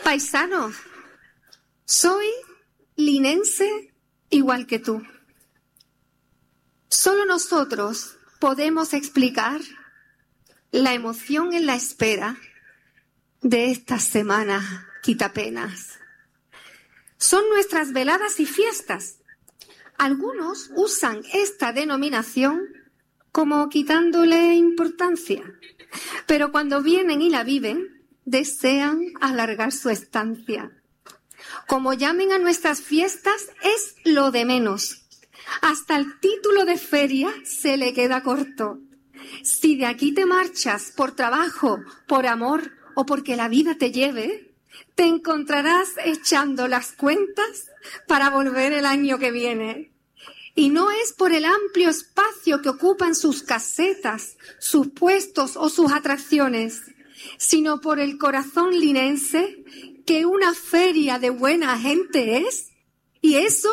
Paisanos, soy linense igual que tú. Solo nosotros podemos explicar la emoción en la espera de estas semanas quitapenas. Son nuestras veladas y fiestas. Algunos usan esta denominación como quitándole importancia, pero cuando vienen y la viven, desean alargar su estancia. Como llamen a nuestras fiestas, es lo de menos. Hasta el título de feria se le queda corto. Si de aquí te marchas por trabajo, por amor o porque la vida te lleve, te encontrarás echando las cuentas para volver el año que viene. Y no es por el amplio espacio que ocupan sus casetas, sus puestos o sus atracciones, sino por el corazón linense que una feria de buena gente es. Y eso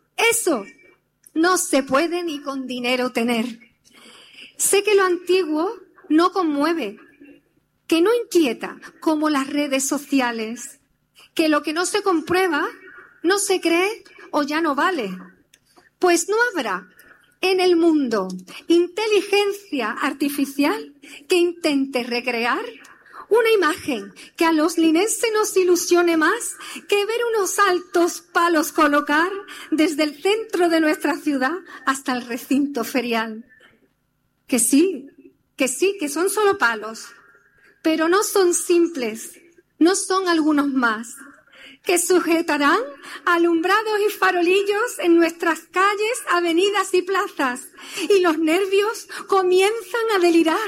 no se puede ni con dinero tener. Sé que lo antiguo no conmueve, que no inquieta como las redes sociales, que lo que no se comprueba, no se cree o ya no vale. Pues no habrá en el mundo inteligencia artificial que intente recrear una imagen que a los linenses nos ilusione más que ver unos altos palos colocar desde el centro de nuestra ciudad hasta el recinto ferial. Que sí, que son solo palos, pero no son simples, no son algunos más, que sujetarán alumbrados y farolillos en nuestras calles, avenidas y plazas, y los nervios comienzan a delirar.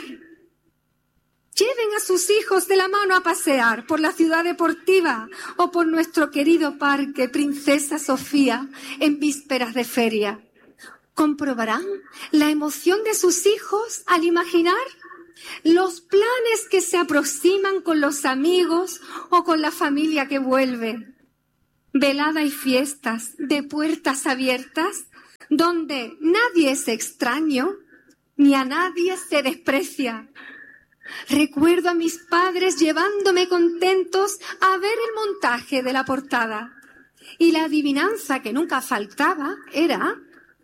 Lleven a sus hijos de la mano a pasear por la ciudad deportiva o por nuestro querido parque Princesa Sofía en vísperas de feria. Comprobarán la emoción de sus hijos al imaginar los planes que se aproximan con los amigos o con la familia que vuelve. Velada y fiestas de puertas abiertas donde nadie es extraño ni a nadie se desprecia. Recuerdo a mis padres llevándome contentos a ver el montaje de la portada. Y la adivinanza que nunca faltaba era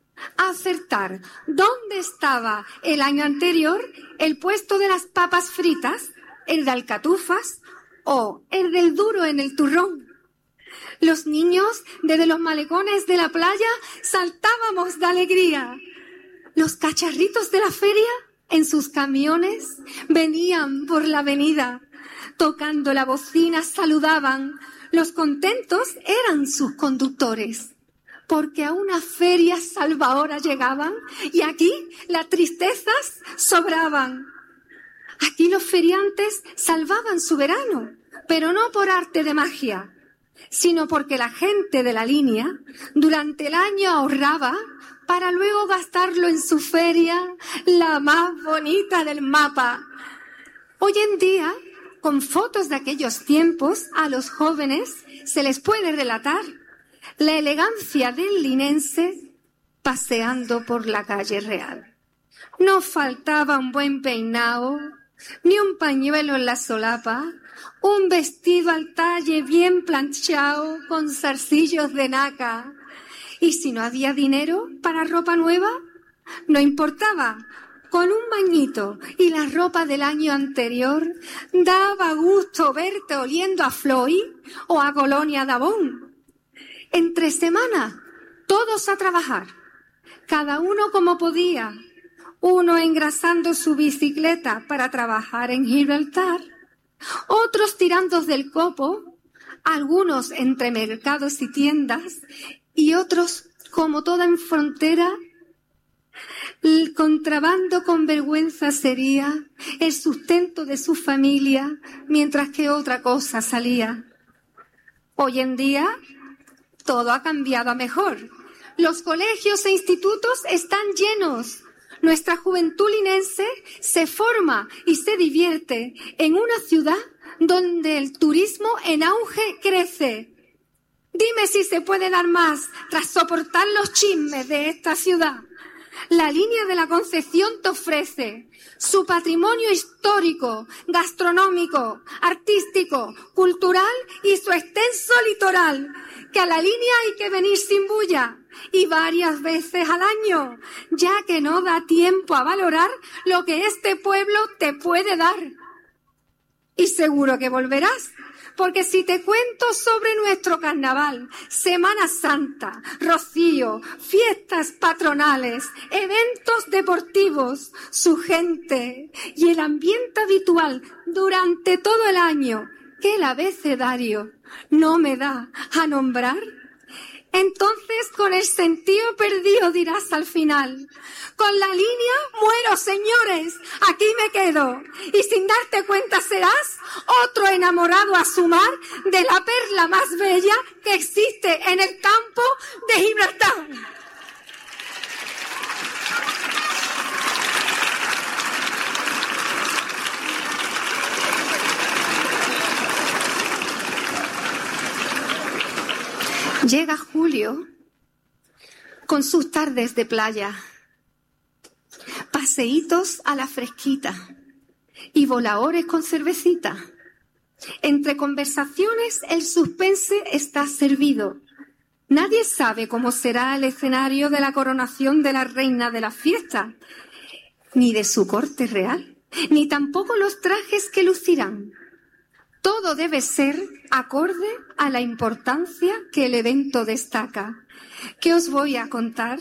acertar dónde estaba el año anterior el puesto de las papas fritas, el de alcatufas o el del duro en el turrón. Los niños desde los malecones de la playa saltábamos de alegría. Los cacharritos de la feria en sus camiones venían por la avenida. Tocando la bocina saludaban. Los contentos eran sus conductores, porque a una feria salvadora llegaban y aquí las tristezas sobraban. Aquí los feriantes salvaban su verano, pero no por arte de magia, sino porque la gente de la línea durante el año ahorraba para luego gastarlo en su feria, la más bonita del mapa. Hoy en día, con fotos de aquellos tiempos, a los jóvenes se les puede relatar la elegancia del linense paseando por la calle real. No faltaba un buen peinado, ni un pañuelo en la solapa, un vestido al talle bien planchado con zarcillos de naca. Y si no había dinero para ropa nueva, no importaba. Con un bañito y la ropa del año anterior, daba gusto verte oliendo a Floyd o a Colonia Dabón. Entre semana, todos a trabajar, cada uno como podía, uno engrasando su bicicleta para trabajar en Gibraltar, otros tirando del copo, algunos entre mercados y tiendas, y otros, como toda en frontera, el contrabando con vergüenza sería el sustento de su familia, mientras que otra cosa salía. Hoy en día, todo ha cambiado a mejor. Los colegios e institutos están llenos. Nuestra juventud linense se forma y se divierte en una ciudad donde el turismo en auge crece. Dime si se puede dar más tras soportar los chismes de esta ciudad. La línea de la Concepción te ofrece su patrimonio histórico, gastronómico, artístico, cultural y su extenso litoral, que a la línea hay que venir sin bulla y varias veces al año, ya que no da tiempo a valorar lo que este pueblo te puede dar. Y seguro que volverás, porque si te cuento sobre nuestro carnaval, Semana Santa, Rocío, fiestas patronales, eventos deportivos, su gente y el ambiente habitual durante todo el año, que el abecedario no me da a nombrar, entonces con el sentido perdido dirás al final: con la línea muero, señores, aquí me quedo. Y sin darte cuenta serás otro enamorado a su mar de la perla más bella que existe en el campo de Gibraltar. Llega julio con sus tardes de playa, paseítos a la fresquita y voladores con cervecita. Entre conversaciones el suspense está servido. Nadie sabe cómo será el escenario de la coronación de la reina de la fiesta, ni de su corte real, ni tampoco los trajes que lucirán. Todo debe ser acorde a la importancia que el evento destaca. ¿Qué os voy a contar?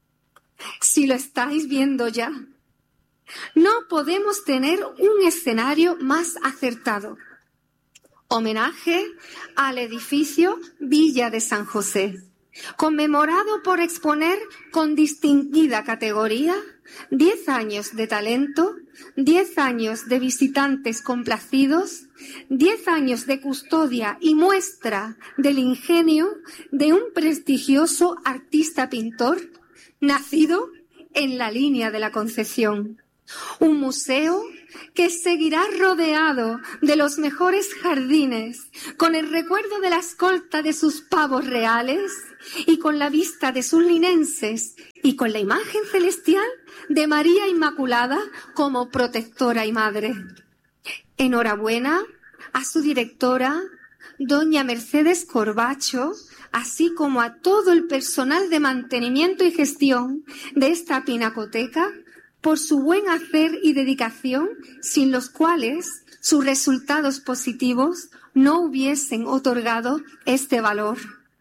Si lo estáis viendo ya. No podemos tener un escenario más acertado. Homenaje al edificio Villa de San José, conmemorado por exponer con distinguida categoría 10 años de talento, 10 años de visitantes complacidos, 10 años de custodia y muestra del ingenio de un prestigioso artista pintor nacido en la línea de la Concepción. Un museo que seguirá rodeado de los mejores jardines, con el recuerdo de la escolta de sus pavos reales y con la vista de sus linenses y con la imagen celestial de María Inmaculada como protectora y madre. Enhorabuena a su directora, doña Mercedes Corbacho, así como a todo el personal de mantenimiento y gestión de esta pinacoteca, por su buen hacer y dedicación, sin los cuales sus resultados positivos no hubiesen otorgado este valor.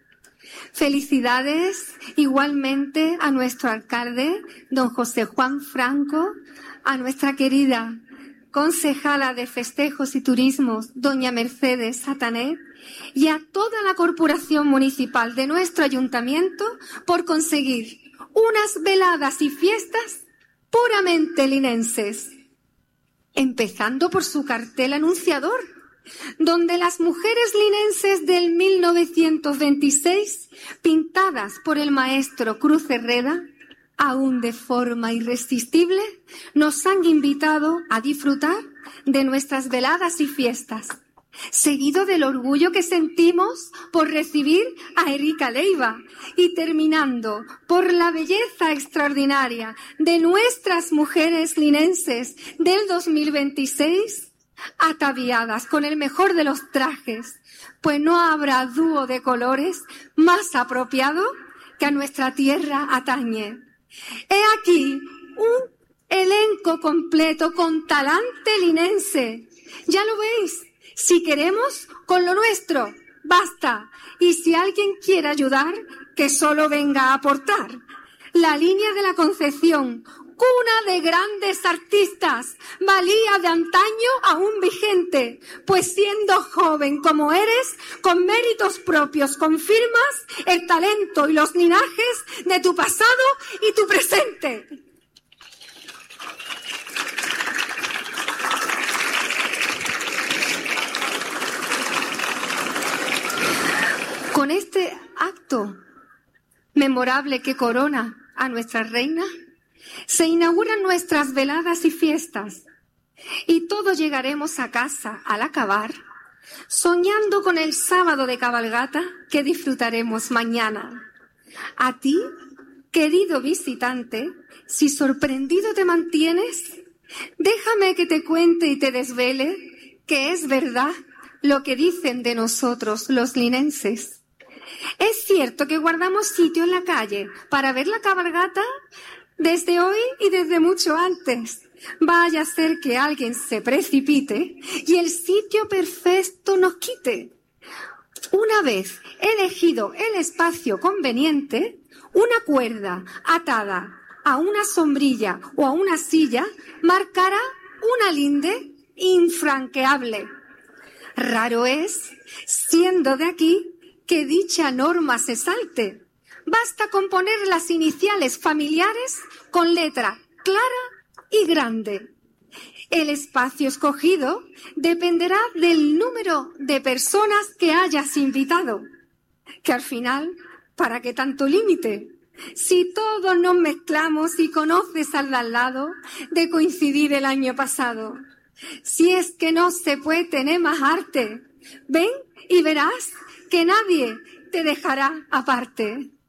Felicidades igualmente a nuestro alcalde, don José Juan Franco, a nuestra querida concejala de Festejos y Turismos, doña Mercedes Satanet, y a toda la corporación municipal de nuestro ayuntamiento por conseguir unas veladas y fiestas puramente linenses, empezando por su cartel anunciador, donde las mujeres linenses del 1926, pintadas por el maestro Cruz Herrera, aún de forma irresistible, nos han invitado a disfrutar de nuestras veladas y fiestas, seguido del orgullo que sentimos por recibir a Erika Leiva y terminando por la belleza extraordinaria de nuestras mujeres linenses del 2026, ataviadas con el mejor de los trajes, pues no habrá dúo de colores más apropiado que a nuestra tierra atañe. He aquí un elenco completo con talante linense. Ya lo veis. Si queremos, con lo nuestro, basta. Y si alguien quiere ayudar, que solo venga a aportar. La línea de la Concepción, cuna de grandes artistas, valía de antaño aún vigente, pues siendo joven como eres, con méritos propios confirmas el talento y los linajes de tu pasado y tu presente. Con este acto memorable que corona a nuestra reina, se inauguran nuestras veladas y fiestas, y todos llegaremos a casa al acabar, soñando con el sábado de cabalgata que disfrutaremos mañana. A ti, querido visitante, si sorprendido te mantienes, déjame que te cuente y te desvele que es verdad lo que dicen de nosotros los linenses. Es cierto que guardamos sitio en la calle para ver la cabalgata desde hoy y desde mucho antes. Vaya a ser que alguien se precipite y el sitio perfecto nos quite. Una vez elegido el espacio conveniente, una cuerda atada a una sombrilla o a una silla marcará una linde infranqueable. Raro es, siendo de aquí, que dicha norma se salte. Basta con poner las iniciales familiares con letra clara y grande. El espacio escogido dependerá del número de personas que hayas invitado. Que al final, ¿para qué tanto límite? Si todos nos mezclamos y conoces al de al lado de coincidir el año pasado. Si es que no se puede tener más arte, ven y verás que nadie te dejará aparte.